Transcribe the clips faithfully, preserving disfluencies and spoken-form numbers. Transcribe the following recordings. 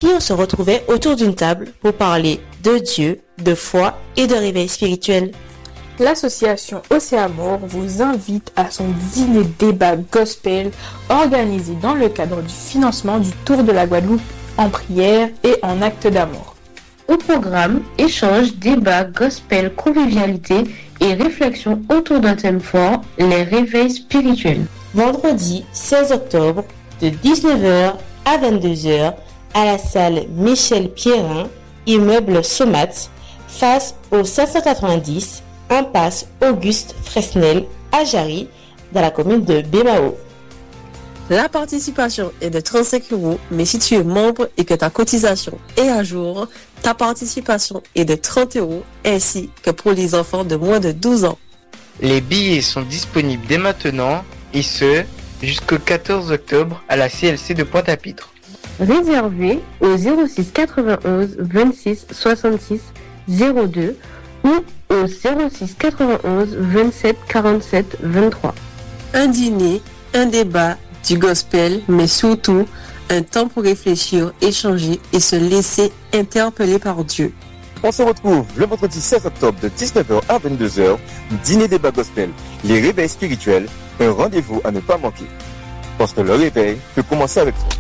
Puis on se retrouvait autour d'une table pour parler de Dieu, de foi et de réveil spirituel. L'association Océamour vous invite à son dîner débat gospel organisé dans le cadre du financement du Tour de la Guadeloupe en prière et en acte d'amour. Au programme, échanges, débats, gospel, convivialité et réflexion autour d'un thème fort, les réveils spirituels. Vendredi seize octobre de dix-neuf heures à vingt-deux heures à la salle Michel Pierrin, immeuble Somat, face au sept cent quatre-vingt-dix impasse Auguste Fresnel à Jarry, dans la commune de Bémao. La participation est de trente-cinq euros, mais si tu es membre et que ta cotisation est à jour, ta participation est de trente euros, ainsi que pour les enfants de moins de douze ans. Les billets sont disponibles dès maintenant, et ce, jusqu'au quatorze octobre à la C L C de Pointe-à-Pitre. Réservé au zéro six quatre-vingt-onze vingt-six soixante-six zéro deux ou au zéro six quatre-vingt-onze vingt-sept quarante-sept vingt-trois. Un dîner, un débat, du gospel, mais surtout un temps pour réfléchir, échanger et se laisser interpeller par Dieu. On se retrouve le vendredi seize octobre de dix-neuf heures à vingt-deux heures, dîner débat gospel, les réveils spirituels, un rendez-vous à ne pas manquer. Parce que le réveil peut commencer avec toi.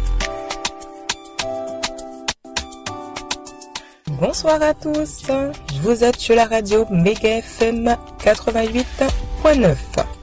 Bonsoir à tous, vous êtes sur la radio Méga F M quatre-vingt-huit point neuf.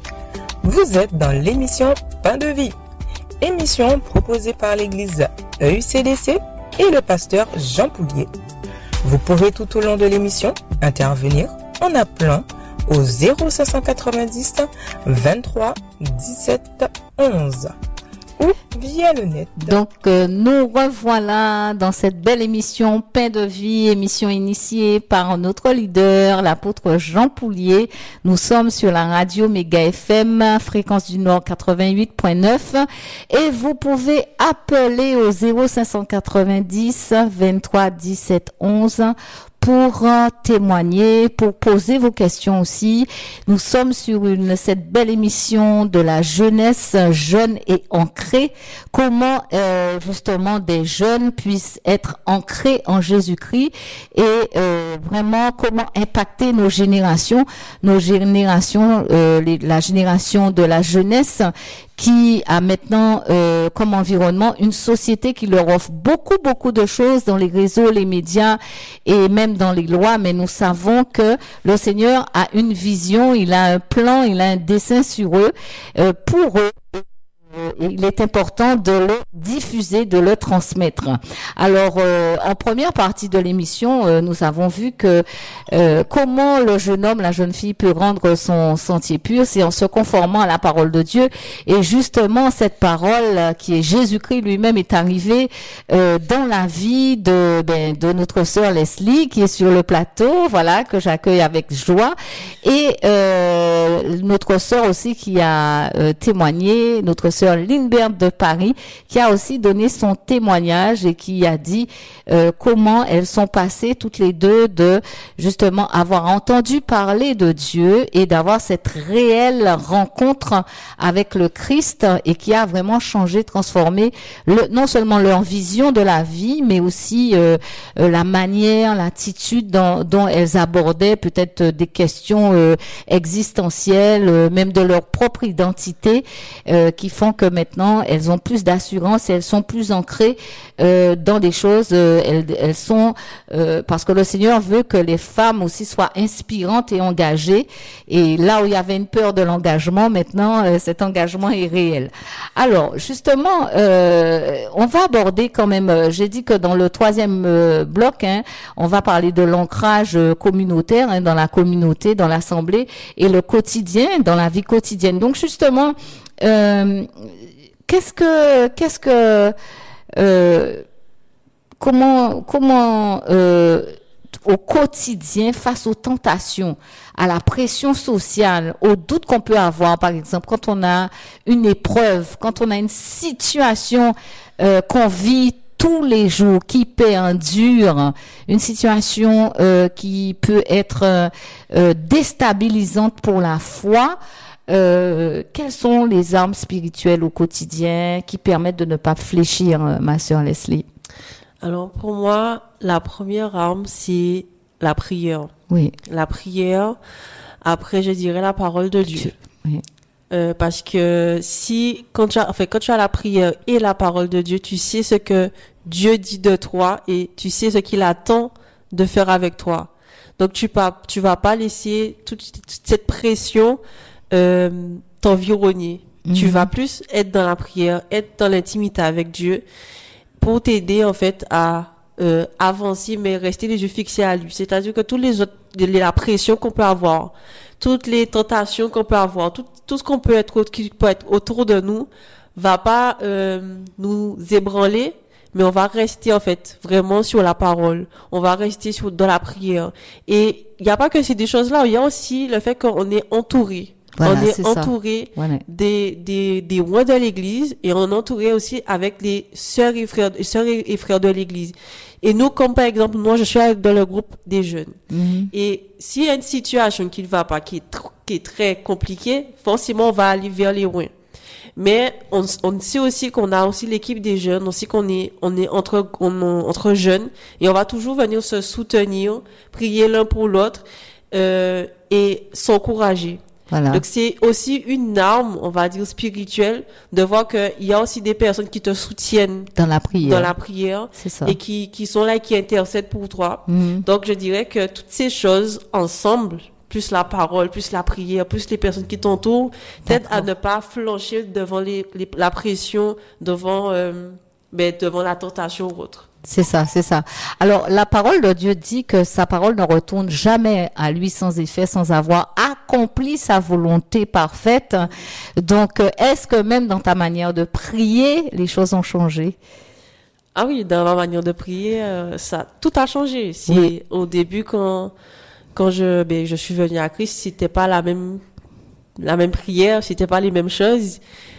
Vous êtes dans l'émission Pain de vie, émission proposée par l'église E U C D C et le pasteur Jean Poulier. Vous pouvez tout au long de l'émission intervenir en appelant au zéro cinq cent quatre-vingt-dix vingt-trois dix-sept onze ou via le net. Donc euh, nous revoilà dans cette belle émission Pain de vie, émission initiée par notre leader, l'apôtre Jean Poulier. Nous sommes sur la radio Méga F M, fréquence du Nord quatre-vingt-huit point neuf, et vous pouvez appeler au zéro cinq cent quatre-vingt-dix vingt-trois dix-sept onze pour euh, témoigner, pour poser vos questions aussi. Nous sommes sur une cette belle émission de la jeunesse jeune et ancrée. Comment euh, justement des jeunes puissent être ancrés en Jésus-Christ et euh, vraiment comment impacter nos générations, nos générations, euh, les, la génération de la jeunesse qui a maintenant euh, comme environnement une société qui leur offre beaucoup, beaucoup de choses dans les réseaux, les médias et même dans les lois, mais nous savons que le Seigneur a une vision, il a un plan, il a un dessein sur eux, euh, pour eux. Il est important de le diffuser, de le transmettre. Alors, euh, en première partie de l'émission, euh, nous avons vu que euh, comment le jeune homme, la jeune fille peut rendre son sentier pur, c'est en se conformant à la parole de Dieu. Et justement, cette parole euh, qui est Jésus-Christ lui-même est arrivée euh, dans la vie de ben, de notre sœur Leslie qui est sur le plateau, voilà, que j'accueille avec joie, et euh, notre sœur aussi qui a euh, témoigné, notre sœur Lindbergh de Paris, qui a aussi donné son témoignage et qui a dit euh, comment elles sont passées toutes les deux de justement avoir entendu parler de Dieu et d'avoir cette réelle rencontre avec le Christ et qui a vraiment changé, transformé le, non seulement leur vision de la vie, mais aussi euh, euh, la manière, l'attitude dont, dont elles abordaient peut-être des questions euh, existentielles, euh, même de leur propre identité, euh, qui font que maintenant elles ont plus d'assurance et elles sont plus ancrées euh, dans des choses. Euh, elles, elles sont euh, parce que le Seigneur veut que les femmes aussi soient inspirantes et engagées. Et là où il y avait une peur de l'engagement, maintenant euh, cet engagement est réel. Alors justement, euh, on va aborder quand même. Euh, j'ai dit que dans le troisième euh, bloc, hein, on va parler de l'ancrage euh, communautaire hein, dans la communauté, dans l'assemblée et le quotidien, dans la vie quotidienne. Donc justement. Euh, qu'est-ce que, qu'est-ce que, euh, comment, comment, euh, au quotidien, face aux tentations, à la pression sociale, aux doutes qu'on peut avoir, par exemple, quand on a une épreuve, quand on a une situation euh, qu'on vit tous les jours, qui perdure, une situation euh, qui peut être euh, déstabilisante pour la foi. Euh, quelles sont les armes spirituelles au quotidien qui permettent de ne pas fléchir, ma sœur Leslie? Alors pour moi, la première arme, c'est la prière. Oui. La prière. Après, je dirais la parole de Dieu. Oui. Euh, parce que si, quand tu as, enfin, quand tu as la prière et la parole de Dieu, tu sais ce que Dieu dit de toi et tu sais ce qu'il attend de faire avec toi. Donc, tu pas, tu vas pas laisser toute, toute cette pression, euh, t'environner. Mm-hmm. Tu vas plus être dans la prière, être dans l'intimité avec Dieu pour t'aider, en fait, à, euh, avancer, mais rester les yeux fixés à lui. C'est-à-dire que tous les autres, la pression qu'on peut avoir, toutes les tentations qu'on peut avoir, tout, tout ce qu'on peut être, qui peut être autour de nous, va pas euh, nous ébranler, mais on va rester en fait vraiment sur la parole. On va rester sur dans la prière. Et il y a pas que ces deux choses-là, il y a aussi le fait qu'on est entouré. Voilà, on est, c'est entouré voilà. des des des rois de l'Église et on est entouré aussi avec les sœurs et frères, sœurs et frères de l'Église. Et nous, comme par exemple, moi, je suis dans le groupe des jeunes. Mm-hmm. Et s'il y a une situation qui ne va pas, qui est, tr- qui est très compliquée, forcément, on va aller vers les loin. Mais on, on sait aussi qu'on a aussi l'équipe des jeunes, on sait qu'on est, on est entre, on, entre jeunes, et on va toujours venir se soutenir, prier l'un pour l'autre, euh, et s'encourager. Voilà. Donc c'est aussi une arme, on va dire spirituelle, de voir qu'il y a aussi des personnes qui te soutiennent dans la prière, dans la prière, c'est ça. Et qui qui sont là et qui intercèdent pour toi. Mm-hmm. Donc je dirais que toutes ces choses ensemble, plus la parole, plus la prière, plus les personnes qui t'entourent, t'aident à ne pas flancher devant les, les la pression, devant euh, ben devant la tentation ou autre. C'est ça, c'est ça. Alors, la parole de Dieu dit que sa parole ne retourne jamais à lui sans effet, sans avoir accompli sa volonté parfaite. Donc, est-ce que même dans ta manière de prier, les choses ont changé? Ah oui, dans ma manière de prier, euh, ça, tout a changé. C'est oui. Au début, quand, quand je, ben, je suis venue à Christ, c'était pas la même, la même prière, c'était pas les mêmes choses.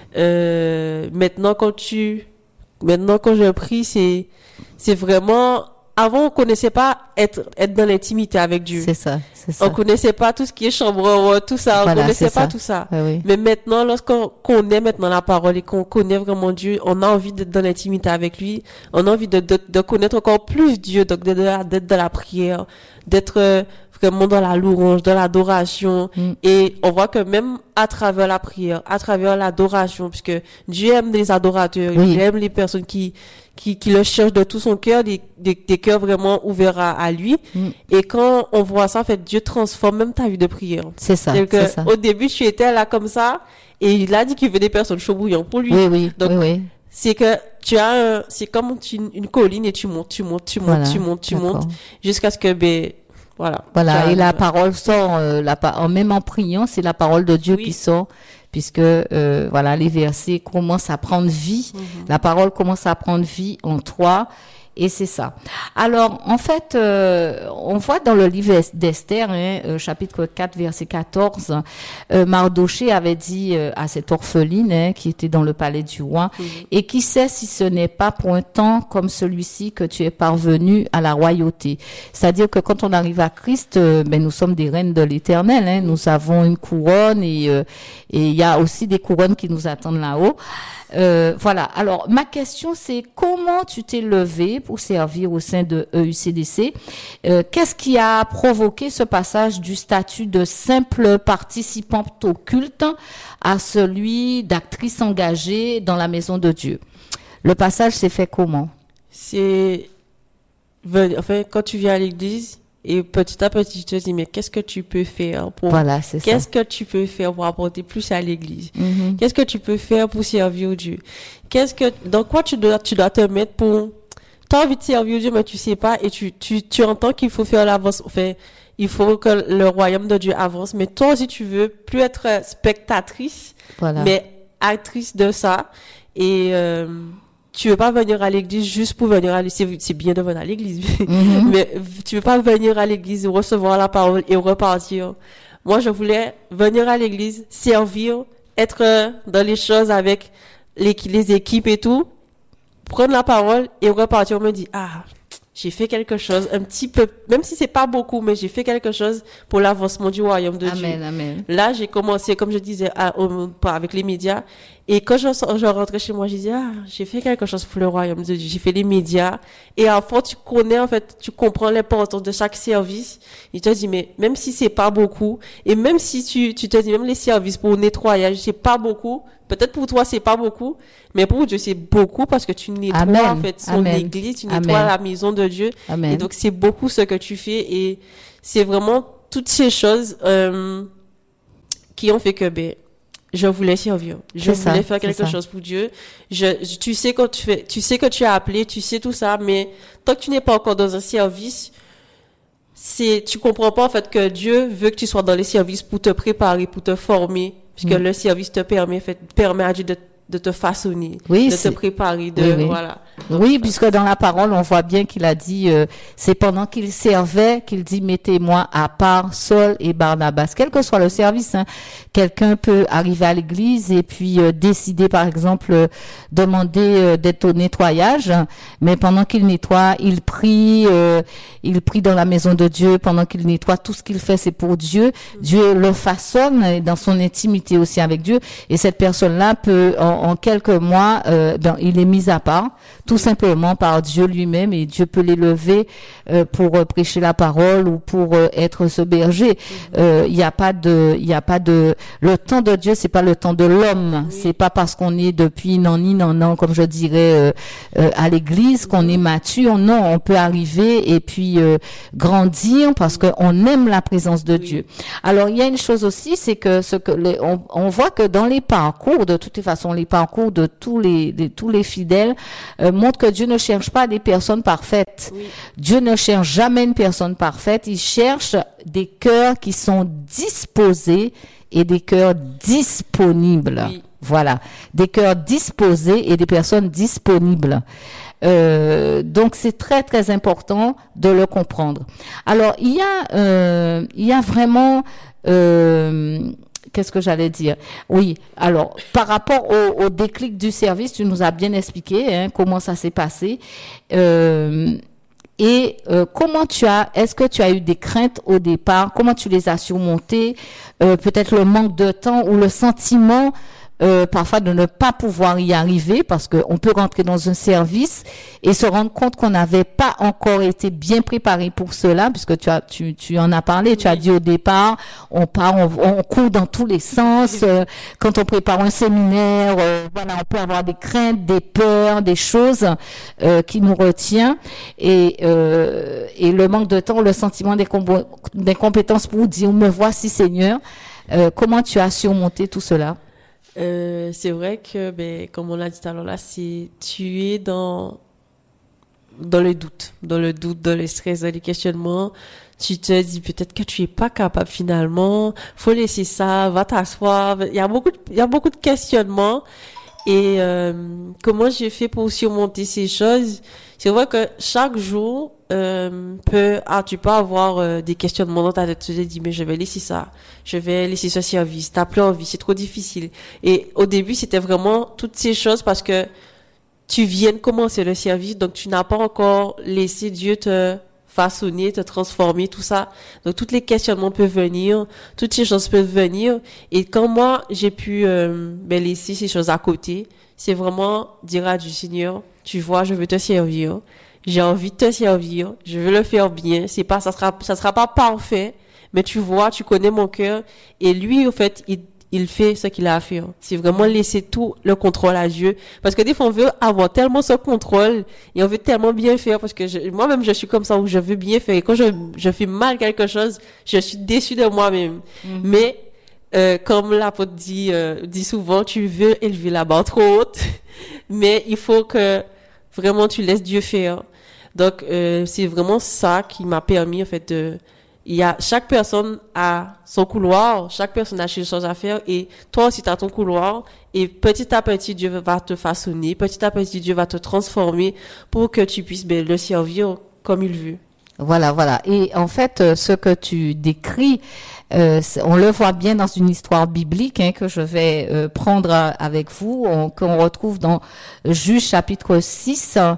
Euh, maintenant, quand tu, maintenant, quand je prie, c'est, c'est vraiment, avant, on connaissait pas être, être dans l'intimité avec Dieu. C'est ça, c'est ça. On connaissait pas tout ce qui est chambre, tout ça. Voilà, on connaissait pas ça. tout ça. Oui, oui. Mais maintenant, lorsqu'on connaît maintenant la parole et qu'on connaît vraiment Dieu, on a envie d'être dans l'intimité avec lui. On a envie de, de, de connaître encore plus Dieu, donc d'être, d'être dans la prière, d'être vraiment dans la louange, dans l'adoration. Mm. Et on voit que même à travers la prière, à travers l'adoration, puisque Dieu aime les adorateurs, oui. il aime les personnes qui, qui, qui le cherchent de tout son cœur, des, des, des cœurs vraiment ouverts à, à lui. Mm. Et quand on voit ça, en fait, Dieu transforme même ta vie de prière. C'est ça, c'est que, ça. Au début, tu étais là comme ça, et il a dit qu'il veut des personnes chaud bouillant pour lui. Oui, oui, Donc, oui, oui. c'est que tu as un, c'est comme une, une colline et tu montes, tu montes, tu montes, voilà, tu montes, tu d'accord. montes, jusqu'à ce que, ben, voilà. Voilà. Et la parole sort, euh, la pa- même en priant, c'est la parole de Dieu oui. qui sort, puisque, euh, voilà, les versets commencent à prendre vie. Mm-hmm. La parole commence à prendre vie en toi. Et c'est ça. Alors, en fait, euh, on voit dans le livre d'Esther, hein, euh, chapitre quatre, verset quatorze, euh, Mardoché avait dit euh, à cette orpheline hein, qui était dans le palais du roi, mmh. et qui sait si ce n'est pas pour un temps comme celui-ci que tu es parvenu à la royauté. C'est-à-dire que quand on arrive à Christ, euh, ben nous sommes des reines de l'Éternel. Hein, nous avons une couronne et euh, et il y a aussi des couronnes qui nous attendent là-haut. Euh, voilà. Alors, ma question, c'est comment tu t'es levé pour servir au sein de E U C D C? Euh, qu'est-ce qui a provoqué ce passage du statut de simple participante au culte à celui d'actrice engagée dans la maison de Dieu? Le passage s'est fait comment? C'est, enfin, quand tu viens à l'église, et petit à petit, tu te dis, mais qu'est-ce que tu peux faire pour, voilà, c'est qu'est-ce ça. que tu peux faire pour apporter plus à l'église? Mm-hmm. Qu'est-ce que tu peux faire pour servir Dieu? Qu'est-ce que, dans quoi tu dois, tu dois te mettre pour, t'as envie de servir Dieu, mais tu sais pas, et tu, tu, tu entends qu'il faut faire l'avance, enfin, il faut que le royaume de Dieu avance, mais toi aussi tu veux plus être spectatrice, voilà. mais actrice de ça, et, euh, tu veux pas venir à l'église juste pour venir à l'église. C'est, c'est bien de venir à l'église. Mm-hmm. Mais tu veux pas venir à l'église, recevoir la parole et repartir. Moi, je voulais venir à l'église, servir, être dans les choses avec les, les équipes et tout, prendre la parole et repartir. On me dit, ah, j'ai fait quelque chose, un petit peu, même si c'est pas beaucoup, mais j'ai fait quelque chose pour l'avancement du royaume de amen, Dieu. Amen. Là, j'ai commencé, comme je disais, à, au, avec les médias. Et quand je, je rentrais chez moi, je disais, ah, j'ai fait quelque chose pour le royaume de Dieu. J'ai fait les médias. Et à fond, tu connais, en fait, tu comprends l'importance de chaque service. Il te dit, mais même si c'est pas beaucoup, et même si tu, tu te dis, même les services pour le nettoyage, c'est pas beaucoup, peut-être pour toi, c'est pas beaucoup, mais pour Dieu, c'est beaucoup parce que tu nettoies, Amen. en fait, son Amen. église, tu nettoies Amen. la maison de Dieu. Amen. Et donc, c'est beaucoup ce que tu fais. Et c'est vraiment toutes ces choses, euh, qui ont fait que, ben, je voulais servir. Je C'est voulais ça, faire quelque c'est ça. chose pour Dieu. Je, je- tu sais quand tu fais, tu sais que tu as appelé, tu sais tout ça, mais tant que tu n'es pas encore dans un service, c'est, tu comprends pas en fait que Dieu veut que tu sois dans les services pour te préparer, pour te former, puisque Mm. le service te permet, en fait, permet à Dieu de, de te façonner, Oui, de te c'est- préparer, de, Oui, oui. voilà. Oui, puisque dans la parole, on voit bien qu'il a dit, euh, c'est pendant qu'il servait qu'il dit, mettez-moi à part Saul et Barnabas. Quel que soit le service, hein, quelqu'un peut arriver à l'église et puis euh, décider, par exemple, euh, demander euh, d'être au nettoyage, hein, mais pendant qu'il nettoie, il prie, euh, il prie dans la maison de Dieu, pendant qu'il nettoie, tout ce qu'il fait, c'est pour Dieu. Dieu le façonne euh, dans son intimité aussi avec Dieu, et cette personne-là peut, en, en quelques mois, euh, ben, il est mis à part, tout simplement par Dieu lui-même, et Dieu peut l'élever euh, pour euh, prêcher la parole ou pour euh, être ce berger. Euh, Il n'y a pas de, il y a pas de, le temps de Dieu, c'est pas le temps de l'homme. C'est pas parce qu'on est depuis non ni non non, comme je dirais euh, euh, à l'église, qu'on est mature. Non, on peut arriver et puis euh, grandir parce qu'on aime la présence de Dieu. Alors il y a une chose aussi, c'est que ce que les, on, on voit que dans les parcours, de toutes les façons, les parcours de tous les, de tous les fidèles euh, montrent que Dieu ne cherche pas des personnes parfaites. Oui. Dieu ne cherche jamais une personne parfaite. Il cherche des cœurs qui sont disposés et des cœurs disponibles. Oui. Voilà, des cœurs disposés et des personnes disponibles. Euh, donc c'est très très important de le comprendre. Alors il y a euh, il y a vraiment euh, qu'est-ce que j'allais dire? Oui, alors par rapport au, au déclic du service, tu nous as bien expliqué hein, comment ça s'est passé. Euh, et euh, comment tu as, est-ce que tu as eu des craintes au départ? Comment tu les as surmontées? Euh, peut-être le manque de temps ou le sentiment euh, parfois de ne pas pouvoir y arriver, parce que on peut rentrer dans un service et se rendre compte qu'on n'avait pas encore été bien préparé pour cela, puisque tu as, tu, tu en as parlé, tu as dit au départ, on part, on, on court dans tous les sens. Euh, quand on prépare un séminaire, euh, voilà, on peut avoir des craintes, des peurs, des choses euh, qui nous retient, et euh, et le manque de temps, le sentiment d'incombo- d'incompétence pour dire me voici Seigneur. Euh, comment tu as surmonté tout cela? Euh, c'est vrai que, ben, comme on l'a dit tout à l'heure là, c'est, tu es dans, dans le doute, dans le doute, dans le stress, dans les questionnements. Tu te dis peut-être que tu es pas capable finalement. Faut laisser ça, va t'asseoir. Il y a beaucoup, de, il y a beaucoup de questionnements. Et euh, comment j'ai fait pour surmonter ces choses? C'est vrai que chaque jour euh, peut, ah, tu peux avoir euh, des questionnements dans ta tête. Tu te dis mais je vais laisser ça, je vais laisser ce service. T'as plus envie, c'est trop difficile. Et au début c'était vraiment toutes ces choses parce que tu viens de commencer le service, donc tu n'as pas encore laissé Dieu te façonner, te transformer, tout ça. Donc, tous les questionnements peuvent venir, toutes ces choses peuvent venir. Et quand moi, j'ai pu euh, ben, laisser ces choses à côté, c'est vraiment dire à Dieu, Seigneur, tu vois, je veux te servir. J'ai envie de te servir. Je veux le faire bien. C'est pas, ça sera, ça sera pas parfait, mais tu vois, tu connais mon cœur. Et lui, au fait, il il fait ce qu'il a à faire. C'est vraiment laisser tout le contrôle à Dieu. Parce que des fois, on veut avoir tellement ce contrôle et on veut tellement bien faire parce que je, moi-même, je suis comme ça où je veux bien faire. Et quand je, je fais mal quelque chose, je suis déçue de moi-même. Mm-hmm. Mais, euh, comme l'apôtre dit, euh, dit souvent, tu veux élever la barre trop haute, mais il faut que vraiment tu laisses Dieu faire. Donc, euh, c'est vraiment ça qui m'a permis, en fait, de, il y a, chaque personne a son couloir, chaque personne a ses choses à faire et toi aussi tu as ton couloir et petit à petit Dieu va te façonner, petit à petit Dieu va te transformer pour que tu puisses ben, le servir comme il veut. Voilà, voilà. Et en fait, ce que tu décris, euh, on le voit bien dans une histoire biblique hein, que je vais euh, prendre avec vous, on, qu'on retrouve dans Juge chapitre six.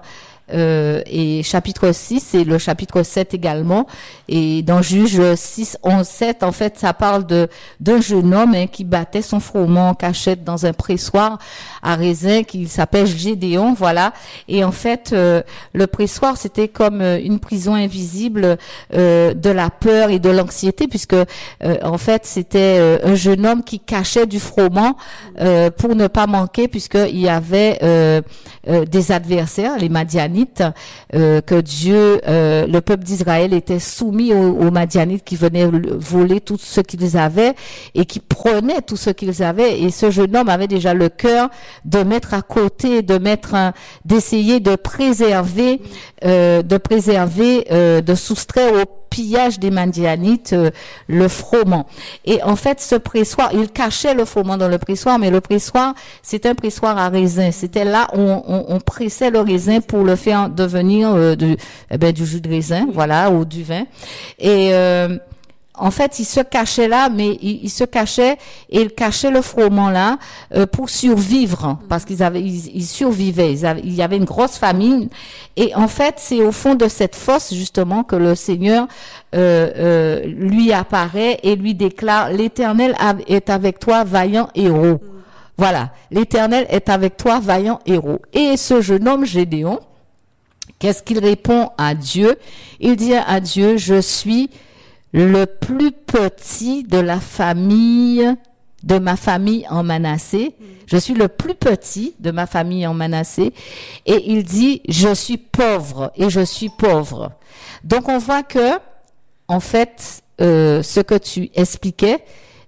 Euh, et chapitre six et le chapitre sept également. Et dans Juge six, onze, sept, en fait, ça parle de d'un jeune homme hein, qui battait son froment en cachette dans un pressoir à raisin qui s'appelle Gédéon, voilà. Et en fait, euh, le pressoir, c'était comme euh, une prison invisible euh, de la peur et de l'anxiété, puisque euh, en fait, c'était euh, un jeune homme qui cachait du froment euh, pour ne pas manquer, puisqu'il y avait euh, euh, des adversaires, les Madianites, Euh, que Dieu, euh, le peuple d'Israël était soumis aux, aux Madianites qui venaient voler tout ce qu'ils avaient et qui prenaient tout ce qu'ils avaient. Et ce jeune homme avait déjà le cœur de mettre à côté, de mettre, un, d'essayer de préserver, euh, de préserver, euh, de soustraire au pillage des Madianites euh, le froment. Et en fait, ce pressoir, il cachait le froment dans le pressoir, mais le pressoir, c'est un pressoir à raisin. C'était là où on, on, on pressait le raisin pour le faire devenir euh, du, eh ben, du jus de raisin, voilà, ou du vin. Et euh, en fait, il se cachait là, mais il, il se cachait et il cachait le froment là euh, pour survivre, parce qu'ils avaient, ils, ils survivaient. Ils avaient, il y avait une grosse famine. Et en fait, c'est au fond de cette fosse justement que le Seigneur euh, euh, lui apparaît et lui déclare: l'Éternel est avec toi, vaillant héros. Voilà, l'Éternel est avec toi, vaillant héros. Et ce jeune homme Gédéon, qu'est-ce qu'il répond à Dieu? Il dit à Dieu: je suis le plus petit de la famille, de ma famille en Manassé. Je suis le plus petit de ma famille en Manassé. Et il dit: je suis pauvre et je suis pauvre. Donc on voit que, en fait, euh, ce que tu expliquais,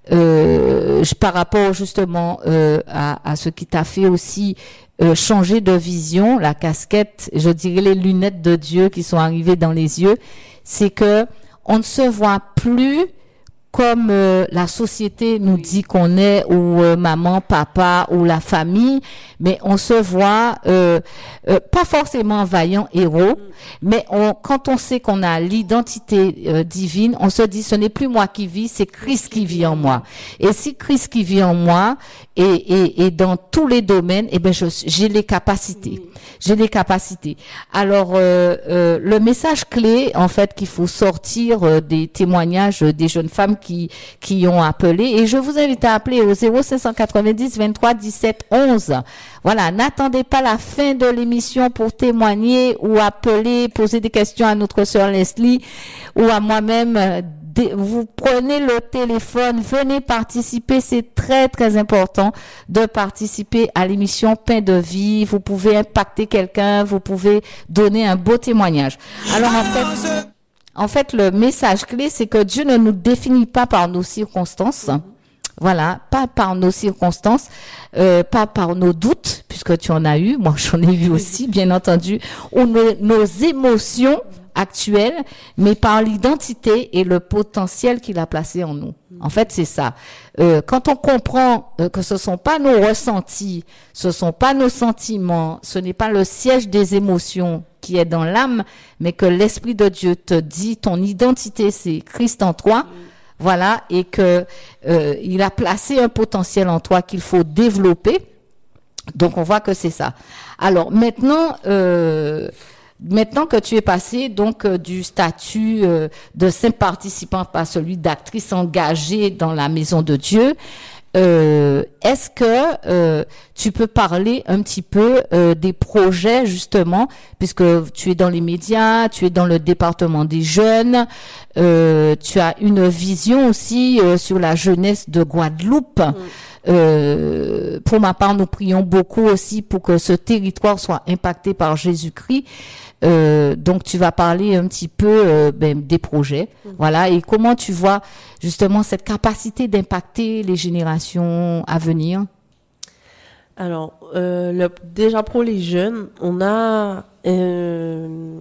euh, par rapport justement euh, à, à ce qui t'a fait aussi euh, changer de vision, la casquette, je dirais les lunettes de Dieu qui sont arrivées dans les yeux, c'est que on ne se voit plus comme euh, la société nous dit qu'on est, ou euh, maman, papa, ou la famille, mais on se voit euh, euh, pas forcément vaillant héros, mais on, quand on sait qu'on a l'identité euh, divine, on se dit: ce n'est plus moi qui vis, c'est Christ qui vit en moi. Et si Christ qui vit en moi, et, et, et dans tous les domaines, eh ben je, j'ai les capacités, j'ai les capacités. Alors euh, euh, le message clé, en fait, qu'il faut sortir euh, des témoignages des jeunes femmes qui qui ont appelé, et je vous invite à appeler au zéro cinq cent quatre-vingt-dix vingt-trois dix-sept onze. Voilà, n'attendez pas la fin de l'émission pour témoigner ou appeler, poser des questions à notre sœur Leslie ou à moi-même. Vous prenez le téléphone, venez participer, c'est très très important de participer à l'émission Pain de vie. Vous pouvez impacter quelqu'un, vous pouvez donner un beau témoignage. Alors en fait, en fait le message clé, c'est que Dieu ne nous définit pas par nos circonstances. Voilà, pas par nos circonstances, euh, pas par nos doutes, puisque tu en as eu, moi j'en ai eu aussi, bien entendu, ou nos, nos émotions actuelles, mais par l'identité et le potentiel qu'il a placé en nous. En fait, c'est ça. Euh, quand on comprend euh, que ce sont pas nos ressentis, ce sont pas nos sentiments, ce n'est pas le siège des émotions qui est dans l'âme, mais que l'Esprit de Dieu te dit ton identité, c'est Christ en toi. Voilà, et que euh, il a placé un potentiel en toi qu'il faut développer. Donc on voit que c'est ça. Alors maintenant, euh, maintenant que tu es passé donc euh, du statut euh, de simple participante à celui d'actrice engagée dans la maison de Dieu, euh, est-ce que euh, tu peux parler un petit peu euh, des projets justement, puisque tu es dans les médias, tu es dans le département des jeunes, euh, tu as une vision aussi euh, sur la jeunesse de Guadeloupe. Mmh. Euh, pour ma part, nous prions beaucoup aussi pour que ce territoire soit impacté par Jésus-Christ. Euh, donc tu vas parler un petit peu euh, ben, des projets, mmh. Voilà, et comment tu vois justement cette capacité d'impacter les générations à venir. Alors, euh, le, déjà pour les jeunes, on a euh,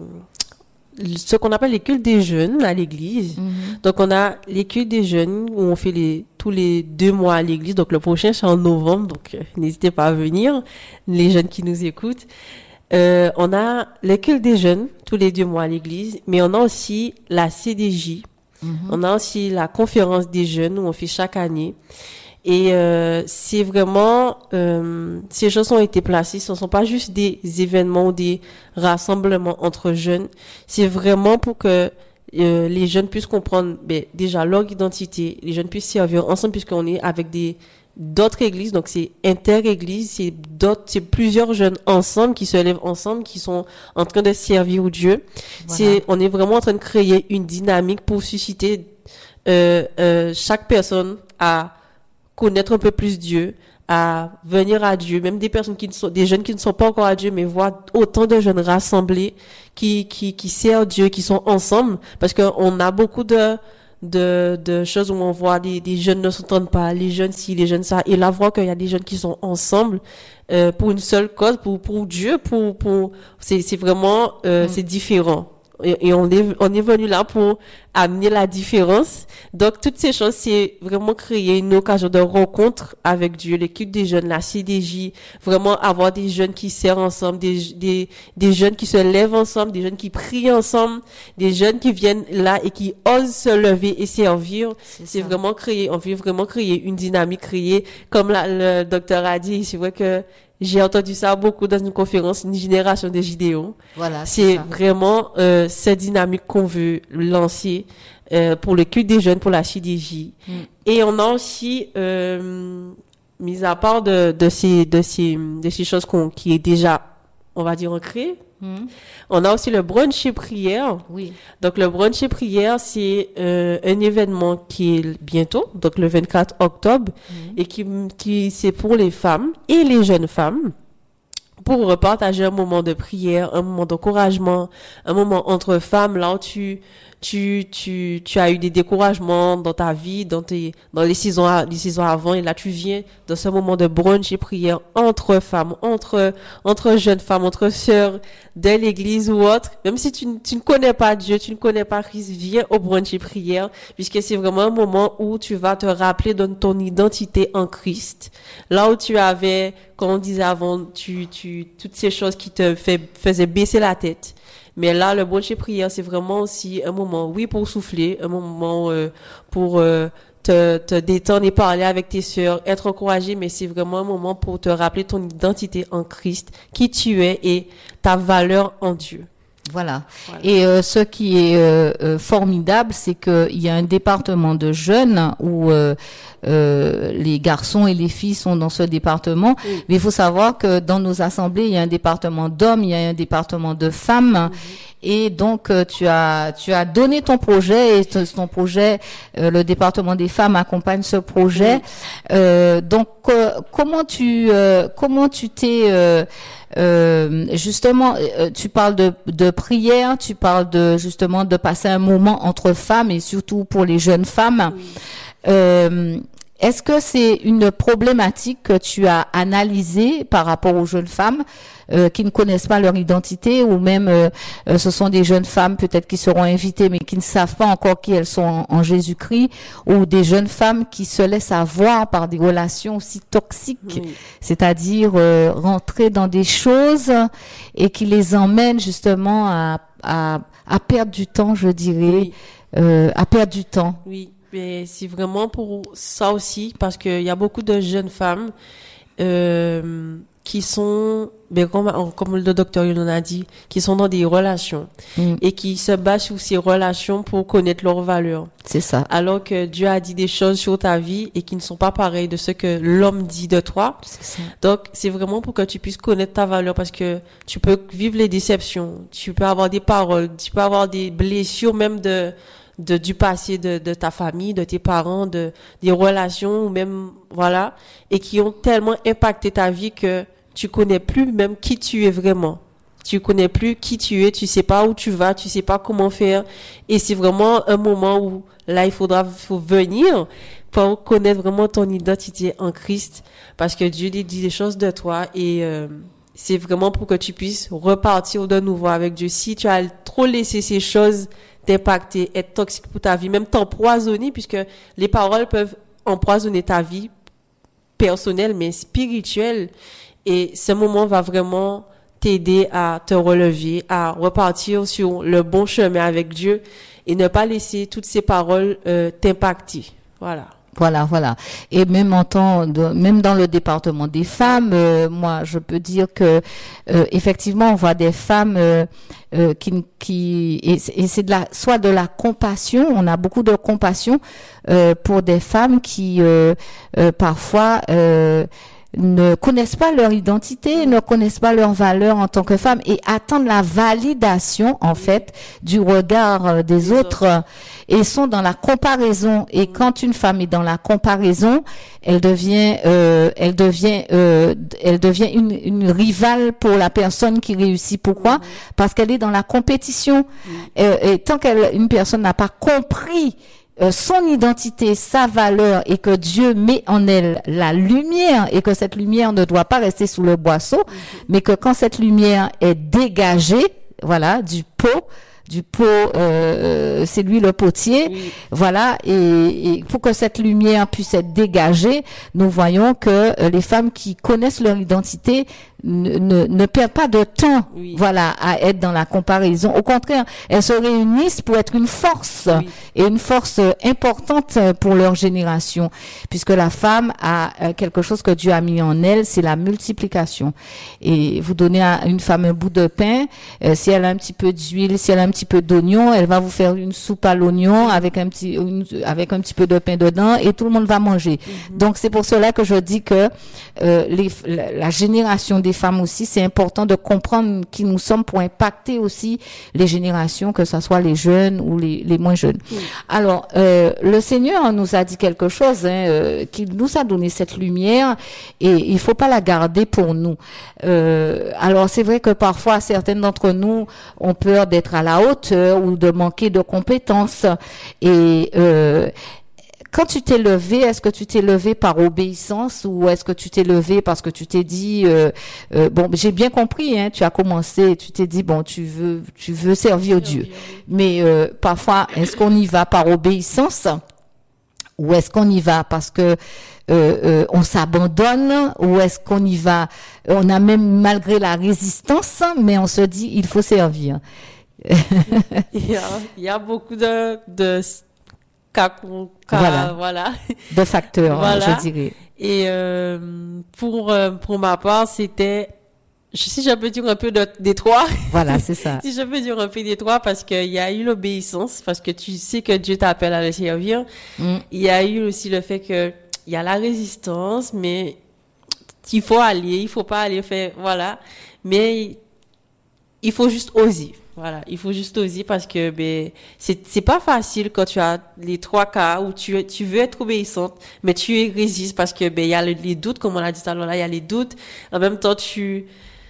ce qu'on appelle les cultes des jeunes à l'église. Mmh. Donc on a les cultes des jeunes où on fait les tous les deux mois à l'église. Donc le prochain c'est en novembre, donc euh, n'hésitez pas à venir, les jeunes qui nous écoutent. Euh, on a le culte des jeunes tous les deux mois à l'église, mais on a aussi la C D J, mm-hmm. On a aussi la conférence des jeunes où on fait chaque année. Et euh, c'est vraiment, euh, ces choses ont été placées, ce ne sont pas juste des événements ou des rassemblements entre jeunes, c'est vraiment pour que euh, les jeunes puissent comprendre ben, déjà leur identité, les jeunes puissent servir ensemble puisqu'on est avec des d'autres églises, donc c'est inter-églises, c'est d'autres, c'est plusieurs jeunes ensemble qui se lèvent ensemble, qui sont en train de servir au Dieu. Voilà. C'est, on est vraiment en train de créer une dynamique pour susciter euh, euh, chaque personne à connaître un peu plus Dieu, à venir à Dieu, même des personnes qui ne sont, des jeunes qui ne sont pas encore à Dieu, mais voir autant de jeunes rassemblés qui, qui, qui servent Dieu, qui sont ensemble, parce qu'on a beaucoup de, de, de choses où on voit des, des jeunes ne s'entendent pas, les jeunes ci, les jeunes ça, et là, voir qu'il y a des jeunes qui sont ensemble, euh, pour une seule cause, pour, pour Dieu, pour, pour, c'est, c'est vraiment, euh, mm. c'est différent. Et, et on est, on est venu là pour amener la différence. Donc, toutes ces choses, c'est vraiment créer une occasion de rencontre avec Dieu, l'équipe des jeunes, la C D J, vraiment avoir des jeunes qui servent ensemble, des, des, des jeunes qui se lèvent ensemble, des jeunes qui prient ensemble, des jeunes qui viennent là et qui osent se lever et servir. C'est, c'est vraiment créer, on veut vraiment créer une dynamique, créer, comme la, le docteur a dit, c'est vrai que j'ai entendu ça beaucoup dans une conférence, une génération de Gideon. Voilà. C'est, c'est vraiment euh, cette dynamique qu'on veut lancer euh, pour le culte des jeunes, pour la C D J. Mm. Et on a aussi, euh, mis à part de, de ces de ces de ces choses qu'on qui est déjà, on va dire, ancré. Mm. On a aussi le brunch et prière. Oui. Donc le brunch et prière, c'est euh, un événement qui est bientôt, donc le vingt-quatre octobre, mm. et qui qui c'est pour les femmes et les jeunes femmes pour repartager un moment de prière, un moment d'encouragement, un moment entre femmes là où tu tu tu tu as eu des découragements dans ta vie, dans tes dans les saisons les saisons avant, et là tu viens dans ce moment de brunch et prière entre femmes, entre entre jeunes femmes, entre sœurs de l'église ou autre. Même si tu, tu ne connais pas Dieu, tu ne connais pas Christ, viens au brunch et prière, puisque c'est vraiment un moment où tu vas te rappeler de ton identité en Christ. Là où tu avais, comme on disait avant, tu tu toutes ces choses qui te fait, faisaient baisser la tête. Mais là, le brunch et prière, c'est vraiment aussi un moment, oui, pour souffler, un moment euh, pour euh, te, te détendre et parler avec tes sœurs, être encouragé, mais c'est vraiment un moment pour te rappeler ton identité en Christ, qui tu es et ta valeur en Dieu. Voilà. voilà. Et euh, ce qui est euh, euh, formidable, c'est qu'il y a un département de jeunes où euh, euh, les garçons et les filles sont dans ce département. Oui. Mais il faut savoir que dans nos assemblées, il y a un département d'hommes, il y a un département de femmes. Oui. Et donc euh, tu as tu as donné ton projet et ton, ton projet, euh, le département des femmes accompagne ce projet. Oui. Euh, donc euh, comment tu euh, comment tu t'es euh, Euh, justement, euh, tu parles de, de prière, tu parles de justement de passer un moment entre femmes et surtout pour les jeunes femmes. Oui. Euh, est-ce que c'est une problématique que tu as analysée par rapport aux jeunes femmes euh, qui ne connaissent pas leur identité, ou même euh, euh, ce sont des jeunes femmes peut-être qui seront invitées mais qui ne savent pas encore qui elles sont en, en Jésus-Christ, ou des jeunes femmes qui se laissent avoir par des relations aussi toxiques, oui. c'est-à-dire euh, rentrer dans des choses et qui les emmènent justement à, à, à perdre du temps, je dirais, oui. euh, à perdre du temps. Oui. Mais c'est vraiment pour ça aussi, parce qu'il y a beaucoup de jeunes femmes euh, qui sont, ben, comme, comme le docteur Yolande a dit, qui sont dans des relations mm. et qui se basent sur ces relations pour connaître leurs valeurs. C'est ça. Alors que Dieu a dit des choses sur ta vie et qui ne sont pas pareilles de ce que l'homme dit de toi. C'est ça. Donc, c'est vraiment pour que tu puisses connaître ta valeur, parce que tu peux vivre les déceptions, tu peux avoir des paroles, tu peux avoir des blessures même de... de du passé de de ta famille, de tes parents, de des relations, ou même voilà, et qui ont tellement impacté ta vie que tu connais plus même qui tu es vraiment. Tu connais plus qui tu es, tu sais pas où tu vas, tu sais pas comment faire, et c'est vraiment un moment où là il faudra faut venir pour connaître vraiment ton identité en Christ, parce que Dieu dit des choses de toi, et euh, c'est vraiment pour que tu puisses repartir de nouveau avec Dieu. Si tu as trop laissé ces choses t'impacter, être toxique pour ta vie, même t'empoisonner, puisque les paroles peuvent empoisonner ta vie personnelle, mais spirituelle. Et ce moment va vraiment t'aider à te relever, à repartir sur le bon chemin avec Dieu et ne pas laisser toutes ces paroles euh, t'impacter. Voilà. Voilà, voilà. Et même en temps de, même dans le département des femmes, euh, moi, je peux dire que euh, effectivement, on voit des femmes euh, euh, qui, qui et, et c'est de la, soit de la compassion. On a beaucoup de compassion euh, pour des femmes qui euh, euh, parfois euh, ne connaissent pas leur identité, ne connaissent pas leur valeur en tant que femme et attendent la validation, en fait, du regard des autres et sont dans la comparaison. Et quand une femme est dans la comparaison, elle devient, euh, elle devient, euh, elle devient une, une rivale pour la personne qui réussit. Pourquoi? Parce qu'elle est dans la compétition. Et, et tant qu'elle, une personne n'a pas compris Euh, son identité, sa valeur et que Dieu met en elle la lumière et que cette lumière ne doit pas rester sous le boisseau, mm-hmm. mais que quand cette lumière est dégagée, voilà, du pot, du pot, euh, c'est lui le potier, oui. Voilà, et, et pour que cette lumière puisse être dégagée, nous voyons que euh, les femmes qui connaissent leur identité ne, ne, ne perdent pas de temps, oui. Voilà, à être dans la comparaison. Au contraire, elles se réunissent pour être une force, oui. Et une force importante pour leur génération, puisque la femme a quelque chose que Dieu a mis en elle, c'est la multiplication. Et vous donnez à une femme un bout de pain, euh, si elle a un petit peu d'huile, si elle a un petit peu d'oignon, elle va vous faire une soupe à l'oignon avec un petit, une, avec un petit peu de pain dedans, et tout le monde va manger. Mm-hmm. Donc c'est pour cela que je dis que euh, les, la, la génération des femmes aussi, c'est important de comprendre qui nous sommes pour impacter aussi les générations, que ce soit les jeunes ou les, les moins jeunes. Mm. Alors, euh, le Seigneur nous a dit quelque chose, hein, euh, qu'il nous a donné cette lumière et il faut pas la garder pour nous. Euh, alors, c'est vrai que parfois, certaines d'entre nous ont peur d'être à la hauteur ou de manquer de compétences et euh, quand tu t'es levé, est-ce que tu t'es levé par obéissance ou est-ce que tu t'es levé parce que tu t'es dit euh, euh, bon, j'ai bien compris, hein, tu as commencé, tu t'es dit bon, tu veux, tu veux servir Dieu, mais euh, parfois, est-ce qu'on y va par obéissance ou est-ce qu'on y va parce que euh, euh, on s'abandonne ou est-ce qu'on y va, on a même malgré la résistance, mais on se dit il faut servir. il y a, il y a beaucoup de de Cas, cas, voilà. voilà, de facteurs, voilà. Je dirais. Et euh, pour euh, pour ma part, c'était, si je peux dire un peu de, des trois. Voilà, c'est ça. Si je peux dire un peu des trois, parce qu'il y a eu l'obéissance, parce que tu sais que Dieu t'appelle à le servir. Mm. Il y a eu aussi le fait que il y a la résistance, mais il faut aller, il faut pas aller faire, voilà. Mais il faut juste oser. Voilà, il faut juste oser parce que ben c'est c'est pas facile quand tu as les trois cas où tu tu veux être obéissante mais tu résistes parce que ben il y a les, les doutes comme on l'a dit tout à l'heure là, il y a les doutes. En même temps tu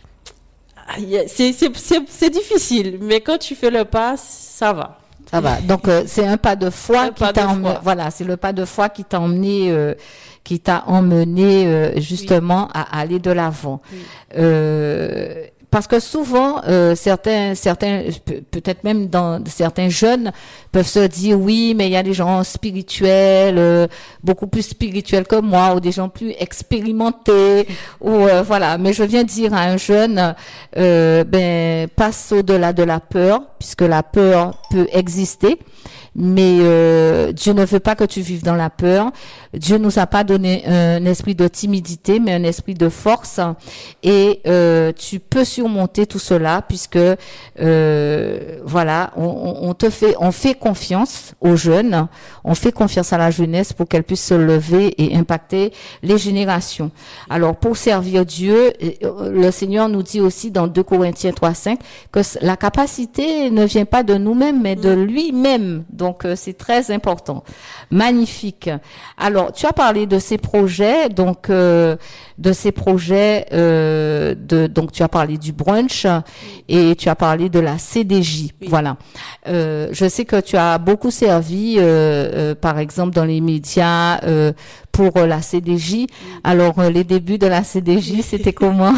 c'est c'est c'est c'est difficile mais quand tu fais le pas, ça va. Ça va. Donc euh, c'est un pas de foi un qui t'a emmené, voilà, c'est le pas de foi qui t'a emmené euh, qui t'a emmené euh, justement oui. à aller de l'avant. Oui. Euh Parce que souvent, euh, certains, certains, peut-être même dans certains jeunes peuvent se dire oui, mais il y a des gens spirituels, euh, beaucoup plus spirituels que moi, ou des gens plus expérimentés, ou euh, voilà. Mais je viens dire à un jeune, euh, ben passe au-delà de la peur, puisque la peur peut exister. Mais euh, Dieu ne veut pas que tu vives dans la peur. Dieu nous a pas donné un esprit de timidité, mais un esprit de force. Et euh, tu peux surmonter tout cela, puisque euh, voilà, on, on te fait, on fait confiance aux jeunes, on fait confiance à la jeunesse pour qu'elle puisse se lever et impacter les générations. Alors pour servir Dieu, le Seigneur nous dit aussi dans deux Corinthiens trois cinq que la capacité ne vient pas de nous-mêmes, mais de lui-même. Donc, euh, c'est très important. Magnifique. Alors, tu as parlé de ces projets, donc euh, de ces projets, euh, de donc tu as parlé du brunch et tu as parlé de la C D J. Oui. Voilà. Euh, je sais que tu as beaucoup servi, euh, euh, par exemple, dans les médias euh, pour euh, la C D J. Oui. Alors, euh, les débuts de la C D J, c'était comment?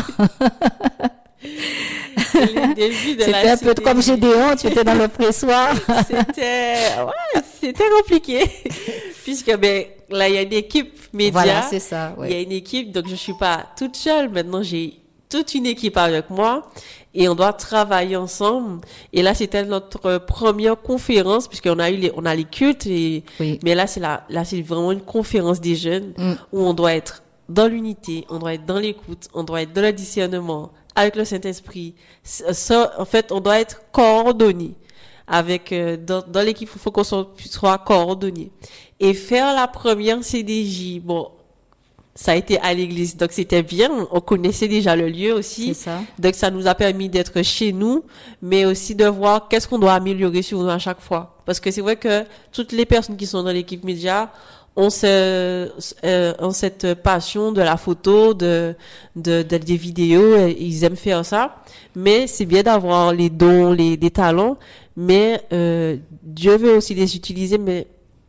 C'était un peu comme Gédéon, tu étais dans le pressoir. C'était, ouais, c'était compliqué. Puisque, ben, là, il y a une équipe média. Voilà, c'est ça, ouais. Il y a une équipe, donc je suis pas toute seule. Maintenant, j'ai toute une équipe avec moi et on doit travailler ensemble. Et là, c'était notre première conférence puisqu'on a eu les, on a les cultes et, oui. mais là, c'est la, là, c'est vraiment une conférence des jeunes mm. où on doit être dans l'unité, on doit être dans l'écoute, on doit être dans le discernement avec le Saint-Esprit. Ça, en fait, on doit être coordonné avec, euh, dans, dans l'équipe, il faut qu'on soit, soit coordonné. Et faire la première C D J, bon, ça a été à l'église, donc c'était bien. On connaissait déjà le lieu aussi. C'est ça. Donc ça nous a permis d'être chez nous, mais aussi de voir qu'est-ce qu'on doit améliorer sur nous à chaque fois. Parce que c'est vrai que toutes les personnes qui sont dans l'équipe média ont, ce, euh, ont cette passion de la photo, de, de, de des vidéos. Ils aiment faire ça. Mais c'est bien d'avoir les dons, les, les talents. Mais euh, Dieu veut aussi les utiliser. Mais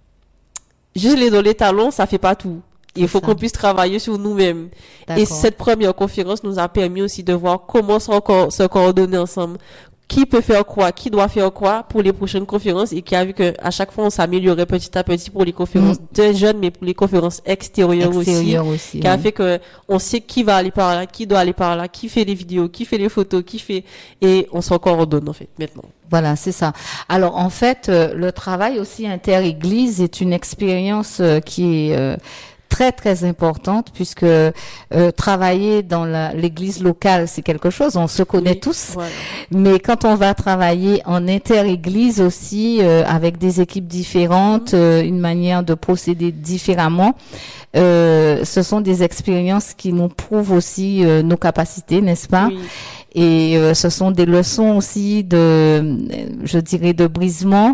juste les dons, les talents, ça fait pas tout. Il faut ça. Qu'on puisse travailler sur nous-mêmes. D'accord. Et cette première conférence nous a permis aussi de voir comment se, se coordonner ensemble. Qui peut faire quoi, qui doit faire quoi pour les prochaines conférences et qui a vu que à chaque fois on s'améliorait petit à petit pour les conférences mmh. de jeunes, mais pour les conférences extérieures, extérieures aussi, aussi, qui a oui. fait que on sait qui va aller par là, qui doit aller par là, qui fait les vidéos, qui fait les photos, qui fait, et on se coordonne en fait maintenant. Voilà, c'est ça. Alors en fait, euh, le travail aussi inter-église est une expérience euh, qui est euh, très très importante puisque euh, travailler dans la, l'église locale c'est quelque chose, on se connaît oui, tous, voilà. Mais quand on va travailler en inter-église aussi euh, avec des équipes différentes, mmh. euh, une manière de procéder différemment, euh, ce sont des expériences qui nous prouvent aussi euh, nos capacités, n'est-ce pas? Oui. Et euh, ce sont des leçons aussi de, je dirais, de brisement.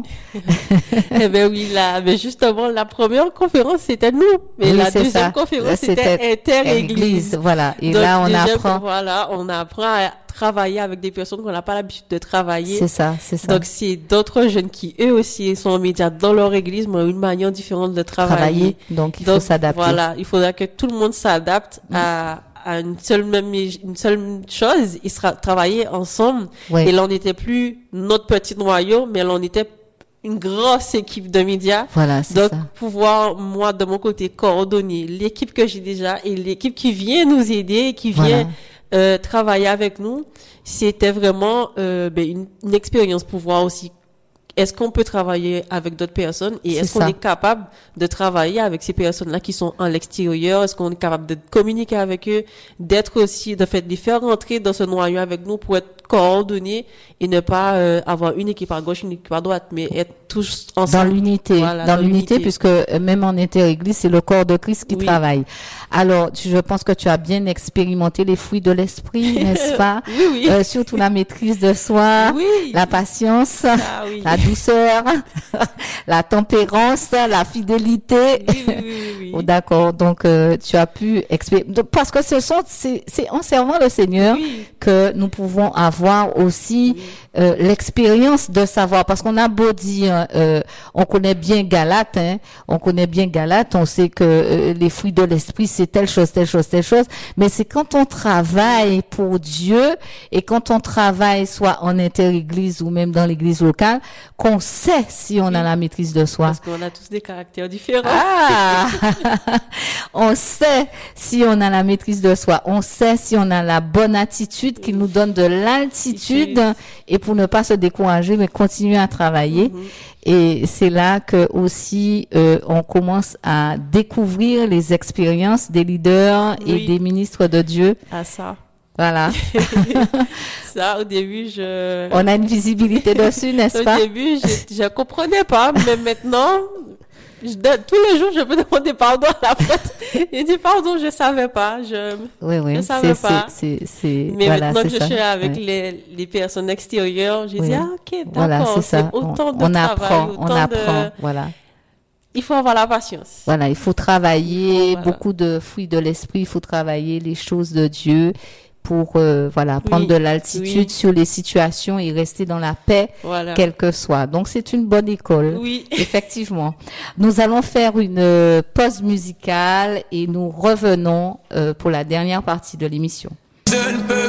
Eh ben oui, là, mais justement, la première conférence, c'était nous. Mais oui, la deuxième ça. conférence, c'était, c'était inter-église. Voilà. Et donc, là, on déjà, apprend. Voilà, on apprend à travailler avec des personnes qu'on n'a pas l'habitude de travailler. C'est ça, c'est ça. Donc, c'est d'autres jeunes qui, eux aussi, sont en médias dans leur église, mais ont une manière différente de travailler. Travailler. Donc, il donc, faut s'adapter. Voilà. Il faudra que tout le monde s'adapte mmh. à, à une seule même une seule chose, ils sera travailler ensemble. Oui. Et là on n'était plus notre petit noyau, mais là on était une grosse équipe de médias. Voilà, c'est donc ça. Pouvoir moi de mon côté coordonner l'équipe que j'ai déjà et l'équipe qui vient nous aider, qui vient voilà. euh, travailler avec nous, c'était vraiment euh, ben, une, une expérience pour voir aussi. Est-ce qu'on peut travailler avec d'autres personnes et c'est est-ce qu'on ça. est capable de travailler avec ces personnes-là qui sont en l'extérieur? Est-ce qu'on est capable de communiquer avec eux, d'être aussi, de fait, de les faire rentrer dans ce noyau avec nous pour être coordonnés et ne pas euh, avoir une équipe à gauche, une équipe à droite, mais être tous ensemble. Dans l'unité, voilà, dans, dans l'unité, l'unité, puisque même en inter-église, c'est le corps de Christ qui oui. travaille. Alors, je pense que tu as bien expérimenté les fruits de l'esprit, n'est-ce pas? Oui, oui. Euh, surtout la maîtrise de soi, oui. la patience, ah, oui. la douceur, la tempérance, la fidélité. Oui, oui, oui, oui. Oh, d'accord. Donc, euh, tu as pu expérimenter. Parce que ce sont, c'est, c'est en servant le Seigneur oui. que nous pouvons avoir aussi oui. euh, l'expérience de savoir. Parce qu'on a beau dire, euh, on connaît bien Galate, hein, on connaît bien Galate, on sait que euh, les fruits de l'esprit, c'est telle chose, telle chose, telle chose. Mais c'est quand on travaille pour Dieu et quand on travaille soit en inter-église ou même dans l'église locale, qu'on sait si on oui. a la maîtrise de soi. Parce qu'on a tous des caractères différents. Ah! On sait si on a la maîtrise de soi. On sait si on a la bonne attitude qui nous donne de l'altitude et pour ne pas se décourager, mais continuer à travailler. Mm-hmm. Et c'est là que aussi euh, on commence à découvrir les expériences des leaders oui. et des ministres de Dieu. Ah ça. Voilà. Ça, au début, je... On a une visibilité dessus, n'est-ce au pas? Au début, je, je comprenais pas, mais maintenant, je, tous les jours, je peux demander pardon à la pote. Il dit pardon, je savais pas, je, oui, oui, je savais c'est, pas. C'est, c'est, c'est, mais voilà, maintenant c'est que je ça. suis avec ouais. les, les personnes extérieures, j'ai oui. dit, ah, ok, d'accord, voilà, c'est, c'est ça. autant on, de on travail, apprend, autant on apprend, de... voilà. Il faut avoir la patience. Voilà, il faut travailler, il faut, voilà. beaucoup de fruits de l'esprit, il faut travailler les choses de Dieu pour euh, voilà prendre oui, de l'altitude oui. sur les situations et rester dans la paix, voilà. quelle que soit. Donc c'est une bonne école, oui. effectivement. Nous allons faire une euh, pause musicale et nous revenons euh, pour la dernière partie de l'émission. Je ne peux